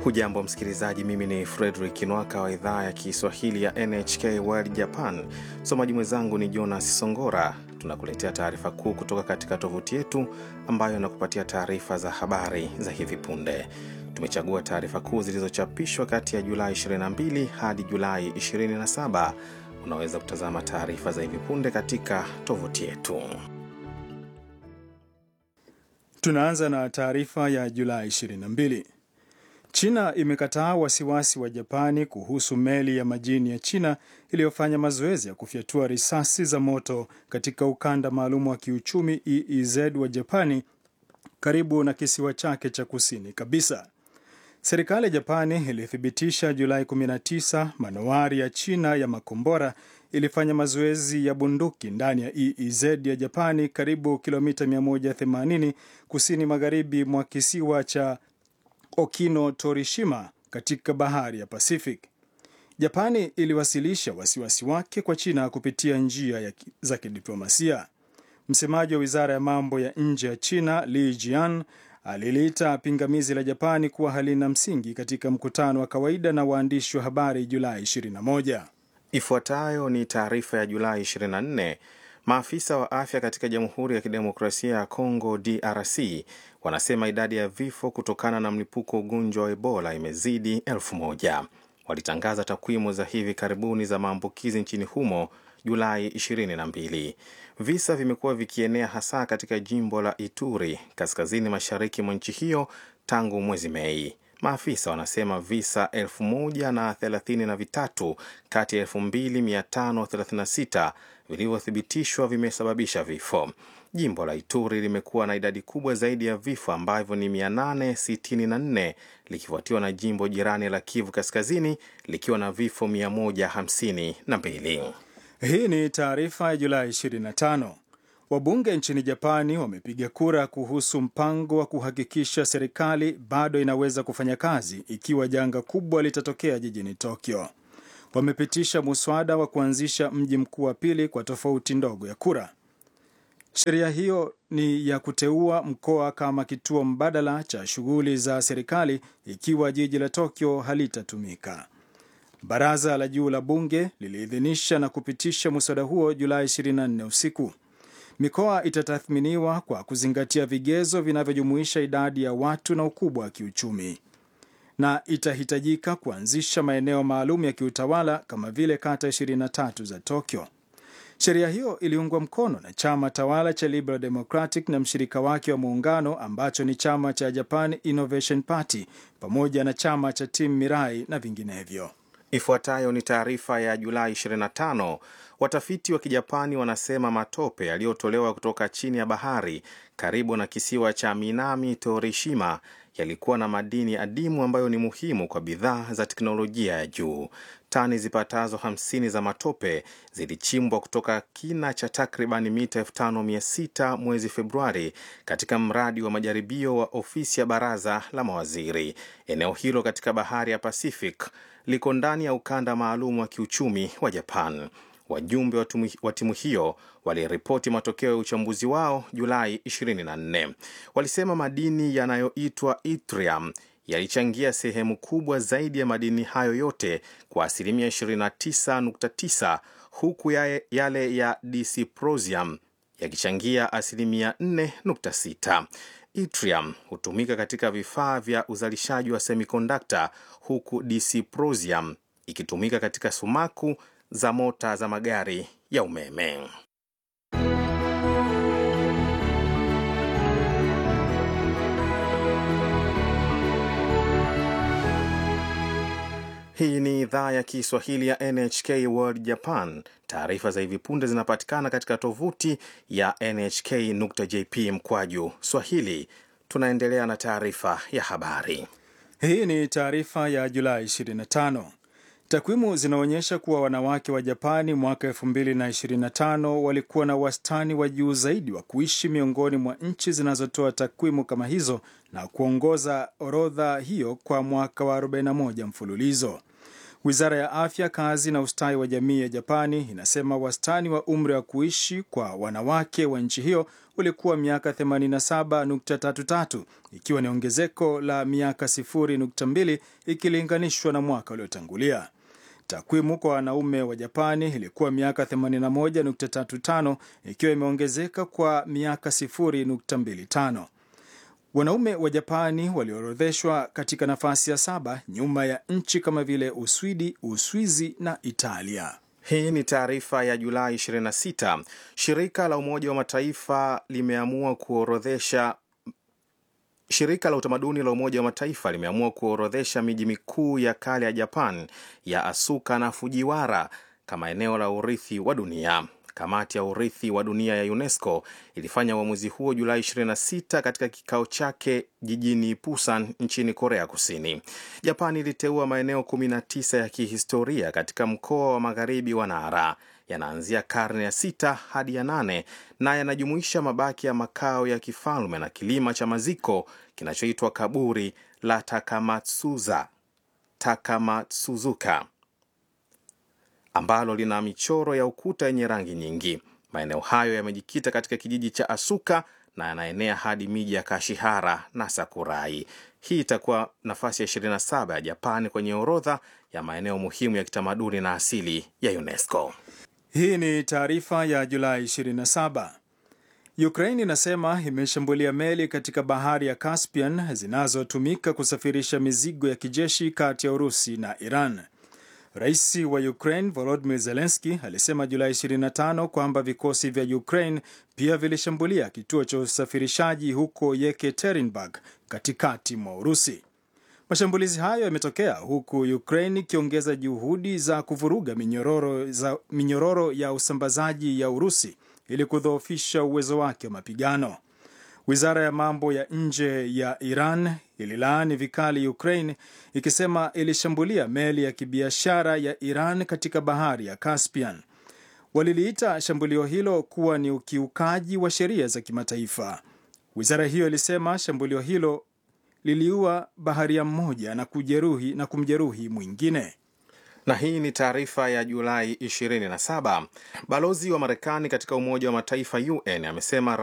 Hujambo msikilizaji, mimi ni Frederick Nwaka wa idhaa ya Kiswahili ya NHK World Japan. Msomaji mwenzangu ni Jonas Songora. Tunakuletea taarifa kuu kutoka katika tovuti yetu ambayo inakupatia taarifa za habari za hivi punde. Tumechagua taarifa kuu zilizochapishwa kati ya Julai 22 hadi Julai 27. Unaweza kutazama taarifa za hivi punde katika tovuti yetu. Tunaanza na taarifa ya Julai 22. China imekataa wasiwasi wa Japani kuhusu meli ya majini ya China iliyofanya mazoezi ya kufyatua risasi za moto katika ukanda maalum wa kiuchumi EEZ wa Japani karibu na kisiwa chake cha kusini kabisa. Serikali ya Japani ilithibitisha Julai 19 manowari ya China ya makombora ilifanya mazoezi ya bunduki ndani ya EEZ ya Japani karibu kilomita 180 kusini magharibi mwa kisiwa cha Okino Torishima katika bahari ya Pacific. Japani iliwasilisha wasiwasi wake kwa China kupitia njia za kidiplomasia. Msemaji wa Wizara ya Mambo ya Nje ya China, Li Jian, aliliita pingamizi la Japani kuwa halina msingi katika mkutano wa kawaida na waandishi wa habari Julai 21. Ifuatayo ni taarifa ya Julai 24. Maafisa wa afya katika Jamhuri ya Kidemokrasia ya Kongo DRC wanasema idadi ya vifo kutokana na mlipuko ugonjwa wa Ebola imezidi 1000. Walitangaza takwimu za hivi karibuni za maambukizi nchini humo Julai 22. Visa vimekuwa vikienea hasa katika jimbo la Ituri, kaskazini mashariki mwa nchi hiyo tangu mwezi Mei. Maafisa wanasema visa 1033 kati ya 2536 vilivyothibitishwa vimesababisha vifo. Jimbo la Ituri limekuwa na idadi kubwa zaidi ya vifo ambavyo ni 864, likifuatiwa na jimbo jirani la Kivu Kaskazini likiwa na vifo 152. Hii ni taarifa ya Julai 25. Wabunge nchini Japani wamepiga kura kuhusu mpango wa kuhakikisha serikali bado inaweza kufanya kazi ikiwa janga kubwa litatokea jijini Tokyo. Wamepitisha muswada wa kuanzisha mji mkuu wa pili kwa tofauti ndogo ya kura. Sheria hiyo ni ya kuteua mkoa kama kituo mbadala cha shughuli za serikali ikiwa jiji la Tokyo halitatumika. Baraza la juu la bunge liliidhinisha na kupitisha muswada huo Julai 24 usiku. Mikoa itatathminiwa kwa kuzingatia vigezo vinavyojumuisha idadi ya watu na ukubwa wa kiuchumi, na itahitajika kuanzisha maeneo maalum ya kiutawala kama vile kata 23 za Tokyo. Sheria hiyo iliungwa mkono na chama tawala cha Liberal Democratic na mshirika wake wa muungano ambacho ni chama cha Japan Innovation Party pamoja na chama cha Team Mirai na vinginevyo. Ifuatayo ni taarifa ya Julai 25. Watafiti wa Kijapani wanasema matope yaliyotolewa kutoka chini ya bahari karibu na kisiwa cha Minami Torishima yalikuwa na madini adimu ambayo ni muhimu kwa bidhaa za teknolojia ya juu. Tani zipatazo 50 za matope zilichimbwa kutoka kina cha takriban mita 5600 mwezi Februari katika mradi wa majaribio wa ofisi ya baraza la mawaziri. Eneo hilo katika bahari ya Pacific liko ndani ya ukanda maalum wa kiuchumi wa Japan. Wajumbe wa timu hiyo waliripoti matokeo ya uchambuzi wao Julai 24. Walisema madini yanayoitwa yttrium yalichangia sehemu kubwa zaidi ya madini hayo yote kwa asilimia 29.9, huku yale ya dysprosium yakichangia asilimia 4.6. Yttrium hutumika katika vifaa vya uzalishaji wa semiconductor, huku dysprosium ikitumika katika sumaku za mota za magari ya umeme. Hii ni idhaa ya Kiswahili ya NHK World Japan. Taarifa za hivi punde zinapatikana katika tovuti ya nhk.jp/Swahili. Tunaendelea na taarifa ya habari. Hii ni taarifa ya Julai 25. Takwimu zinaonyesha kuwa wanawake wa Japani mwaka 2025 walikuwa na wastani wa juu zaidi wa kuishi miongoni mwa nchi zinazotoa takwimu kama hizo na kuongoza orodha hiyo kwa mwaka wa 41 mfululizo. Wizara ya afya, kazi na ustawi wa jamii ya Japani inasema wastani wa umri wa kuishi kwa wanawake wa nchi hiyo ulikuwa miaka 87.33, ikiwa ni ongezeko la miaka 0.2 ikilinganishwa na mwaka uliotangulia. Takwimu kwa wanaume wa Japani ilikuwa miaka 81.35, ikiwa imeongezeka kwa miaka 0.25. Wanaume wa Japani waliorodheshwa katika nafasi ya 7 nyuma ya nchi kama vile Uswidi, Uswizi na Italia. Hii ni taarifa ya Julai 26. Shirika la Umoja wa Mataifa limeamua kuorodhesha Shirika la utamaduni la Umoja wa Mataifa limeamua kuorodhesha miji mikuu ya kale ya Japan ya Asuka na Fujiwara kama eneo la urithi wa dunia. Kamati ya urithi wa dunia ya UNESCO ilifanya uamuzi huo Julai 26 katika kikao chake jijini Busan nchini Korea Kusini. Japan iliteua maeneo 19 ya kihistoria katika mkoa wa magharibi wa Nara. Yanaanzia karne ya 6 hadi ya 8 na yanajumuisha mabaki ya makao ya kifalme na kilima cha maziko kinachoitwa kaburi la Takamatsuzuka ambalo lina michoro ya ukuta yenye rangi nyingi. Maeneo hayo yamejikita katika kijiji cha Asuka na yanaenea hadi miji ya Kashihara na Sakurai. Hii itakuwa nafasi ya 27 ya Japani kwenye orodha ya maeneo muhimu ya kitamaduni na asili ya UNESCO. Hii ni taarifa ya Julai 27. Ukraine inasema imeshambulia meli katika bahari ya Caspian zinazotumika kusafirisha mizigo ya kijeshi kati ya Urusi na Iran. Rais wa Ukraine Volodymyr Zelensky alisema Julai 25 kwamba vikosi vya Ukraine pia vilishambulia kituo cha usafirishaji huko Yekaterinburg katikati mwa Urusi. Mashambulizi hayo yametokea huku Ukraine ikiongeza juhudi za kuvuruga minyororo ya usambazaji ya Urusi ili kudhoofisha uwezo wake wa mapigano. Wizara ya mambo ya nje ya Iran ililaani vikali Ukraine ikisema ilishambulia meli ya kibiashara ya Iran katika bahari ya Caspian. Waliliita shambulio hilo kuwa ni ukiukaji wa sheria za kimataifa. Wizara hiyo ilisema shambulio hilo liliua baharia mmoja na kumjeruhi mwingine. Na hii ni taarifa ya Julai 27. Balozi wa Marekani katika Umoja wa Mataifa UN amesema